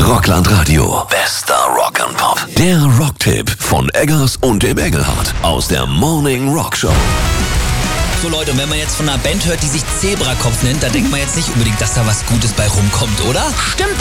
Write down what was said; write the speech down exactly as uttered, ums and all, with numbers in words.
Rockland Radio. Bester Rock and Pop. Der Rocktipp von Eggers und dem Engelhardt aus der Morning Rock Show. So Leute, und wenn man jetzt von einer Band hört, die sich Zebrakopf nennt, da denkt man jetzt nicht unbedingt, dass da was Gutes bei rumkommt, oder? Stimmt